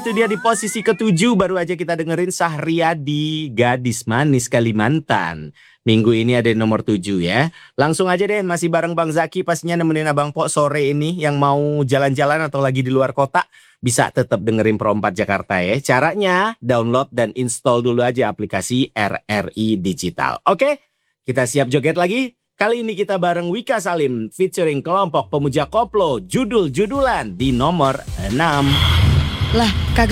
itu dia di posisi ke-7 baru aja kita dengerin Sahriadi, Gadis Manis Kalimantan. Minggu ini ada di nomor 7 ya. Langsung aja deh, masih bareng Bang Zaki pastinya nemenin Abang Po sore ini. Yang mau jalan-jalan atau lagi di luar kota bisa tetap dengerin Pro 4 Jakarta ya. Caranya download dan install dulu aja aplikasi RRI Digital. Oke, kita siap joget lagi. Kali ini kita bareng Wika Salim featuring kelompok pemuja koplo, judul-judulan di nomor 6. Lah, kagak